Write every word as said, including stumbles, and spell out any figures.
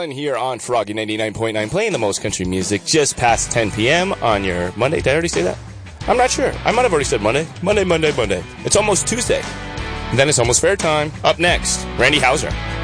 Allen here on Froggy ninety-nine point nine, playing the most country music just past ten p.m. on your Monday. Did I already say that? I'm not sure. I might have already said Monday. Monday, Monday, Monday. It's almost Tuesday. And then it's almost fair time. Up next, Randy Houser.